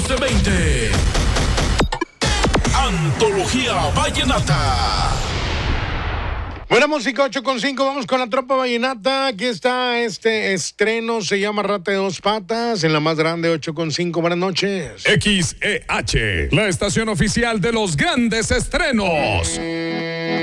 1420. Antología Vallenata. Buena música, 8:5, vamos con la tropa vallenata. Aquí está este estreno, se llama Rata de Dos Patas, en la más grande, 8:5. Buenas noches. XEH, la estación oficial de los grandes estrenos.